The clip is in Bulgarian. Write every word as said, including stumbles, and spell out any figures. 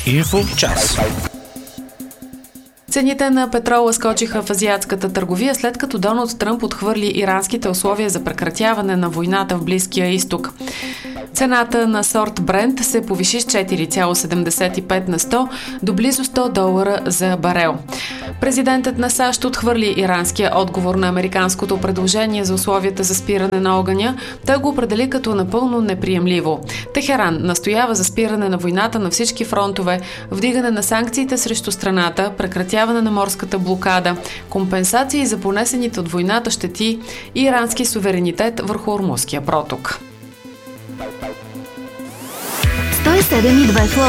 Инфо час. Цените на петрола скочиха в азиатската търговия, след като Доналд Тръмп отхвърли иранските условия за прекратяване на войната в Близкия изток. Цената на сорт Брент се повиши с четири цяло седемдесет и пет на сто до близо сто долара за барел. Президентът на САЩ отхвърли иранския отговор на американското предложение за условията за спиране на огъня. Той го определи като напълно неприемливо. Техеран настоява за спиране на войната на всички фронтове, вдигане на санкциите срещу страната, прекратяване на морската блокада, компенсации за понесените от войната щети и ирански суверенитет върху Ормузския проток. сто и седем и две